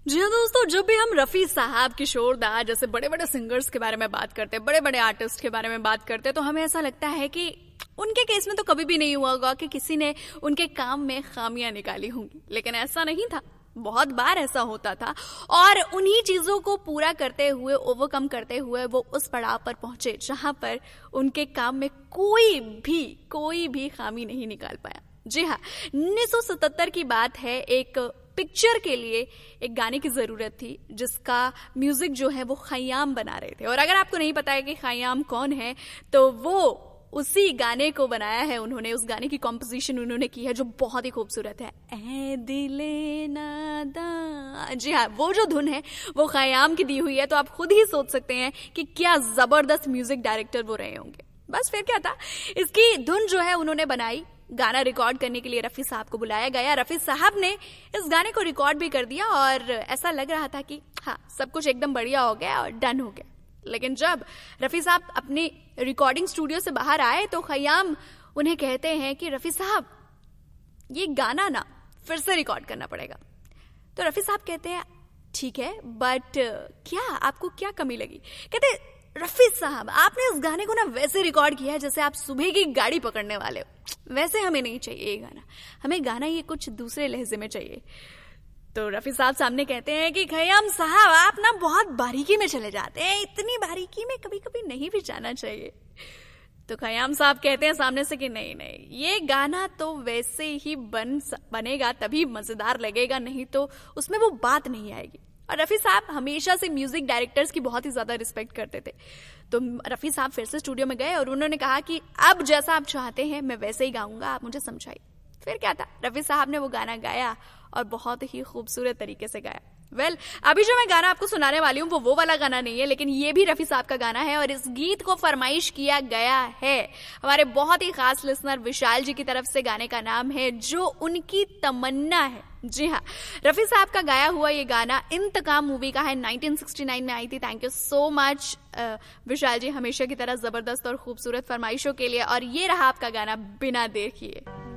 जी हाँ दोस्तों, जब भी हम रफी साहब, किशोर दा जैसे बड़े बड़े सिंगर्स के बारे में बात करते हैं, बड़े बड़े आर्टिस्ट के बारे में बात करते हैं, तो हमें ऐसा लगता है कि उनके केस में तो कभी भी नहीं हुआ होगा कि किसी ने उनके काम में खामियां निकाली होंगी। लेकिन ऐसा नहीं था, बहुत बार ऐसा होता था और उन्हीं चीजों को पूरा करते हुए, ओवरकम करते हुए वो उस पड़ाव पर पहुंचे जहां पर उनके काम में कोई भी खामी नहीं निकाल पाया। जी हाँ, 1977 की बात है। एक पिक्चर के लिए एक गाने की जरूरत थी जिसका म्यूजिक जो है वो खयाम बना रहे थे। और अगर आपको नहीं पता है कि खयाम कौन है, तो वो उसी गाने को बनाया है उन्होंने। उस गाने की कॉम्पोजिशन उन्होंने की है जो बहुत ही खूबसूरत है, ऐ दिले नादा। जी हाँ, वो जो धुन है वो खयाम की दी हुई है। तो आप खुद ही सोच सकते हैं कि क्या जबरदस्त म्यूजिक डायरेक्टर वो रहे होंगे। बस फिर क्या था, इसकी धुन जो है उन्होंने बनाई। गाना रिकॉर्ड करने के लिए रफी साहब को बुलाया गया। रफी साहब ने इस गाने को रिकॉर्ड भी कर दिया और ऐसा लग रहा था कि हाँ, सब कुछ एकदम बढ़िया हो गया और डन हो गया। लेकिन जब रफी साहब अपने रिकॉर्डिंग स्टूडियो से बाहर आए तो खयाम उन्हें कहते हैं कि रफी साहब, ये गाना ना फिर से रिकॉर्ड करना पड़ेगा। तो रफी साहब कहते हैं ठीक है, बट क्या आपको क्या कमी लगी? कहते रफी साहब, आपने इस गाने को ना वैसे रिकॉर्ड किया है जैसे आप सुबह की गाड़ी पकड़ने वाले हो। वैसे हमें नहीं चाहिए ये गाना, हमें गाना ये कुछ दूसरे लहजे में चाहिए। तो रफी साहब सामने कहते हैं कि खयाम साहब, आप ना बहुत बारीकी में चले जाते हैं, इतनी बारीकी में कभी कभी नहीं भी जाना चाहिए। तो खयाम साहब कहते हैं सामने से कि नहीं, ये गाना तो वैसे ही बनेगा तभी मजेदार लगेगा, नहीं तो उसमें वो बात नहीं आएगी। और रफी साहब हमेशा से म्यूजिक डायरेक्टर्स की बहुत ही ज्यादा रिस्पेक्ट करते थे। तो रफी साहब फिर से स्टूडियो में गए और उन्होंने कहा कि अब जैसा आप चाहते हैं मैं वैसे ही गाऊंगा, आप मुझे समझाइए। फिर क्या था, रफी साहब ने वो गाना गाया और बहुत ही खूबसूरत तरीके से गाया। अभी जो मैं गाना आपको सुनाने वाली हूँ वो वाला गाना नहीं है, लेकिन ये भी रफी साहब का गाना है और इस गीत को फरमाइश किया गया है हमारे बहुत ही खास लिसनर विशाल जी की तरफ से। गाने का नाम है जो उनकी तमन्ना है। जी हाँ, रफी साहब का गाया हुआ ये गाना इंतकाम मूवी का है, 1969 में आई थी। थैंक यू सो मच विशाल जी, हमेशा की तरह जबरदस्त और खूबसूरत फरमाइशों के लिए। और ये रहा आपका गाना बिना देर किए।